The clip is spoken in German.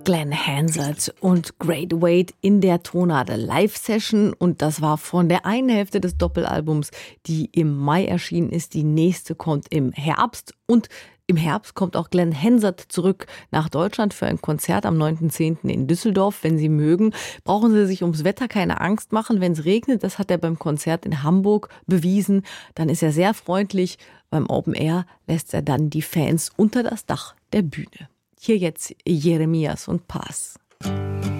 Glenn Hansard und Great Wade in der Tonade Live-Session. Und das war von der einen Hälfte des Doppelalbums, die im Mai erschienen ist. Die nächste kommt im Herbst. Und im Herbst kommt auch Glenn Hansard zurück nach Deutschland für ein Konzert am 9.10. in Düsseldorf. Wenn Sie mögen, brauchen Sie sich ums Wetter keine Angst machen. Wenn es regnet, das hat er beim Konzert in Hamburg bewiesen, dann ist er sehr freundlich. Beim Open Air lässt er dann die Fans unter das Dach der Bühne. Hier jetzt Jeremias und Paz.